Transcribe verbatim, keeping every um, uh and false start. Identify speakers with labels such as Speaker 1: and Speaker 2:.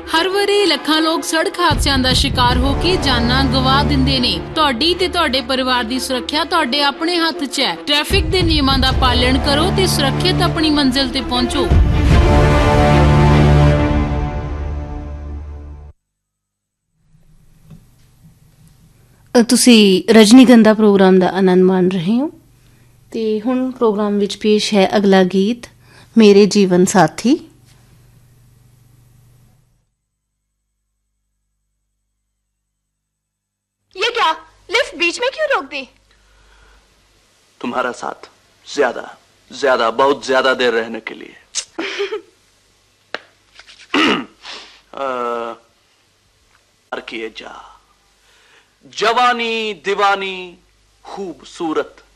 Speaker 1: हर वारी ਲੱਖਾਂ लोग सड़क हादसों का शिकार होकर जाना गवा दिंदे ने। तुहाडी ते तुहाडे परिवार की सुरक्षा तुहाडे अपने हाथ च है। ट्रैफिक के नियमों का पालन करो ते सुरक्षित अपनी मंजिल ते पहुंचो।
Speaker 2: तुसी रजनीगंधा प्रोग्राम का आनंद मान रहे हो ते हुण प्रोग्राम विच पेश है अगला गीत मेरे जीवन साथी।
Speaker 3: ये क्या, लिफ्ट बीच में क्यों रोक दी?
Speaker 4: तुम्हारा साथ ज्यादा ज्यादा बहुत ज्यादा देर रहने के लिए। किए जा जवानी दीवानी खूबसूरत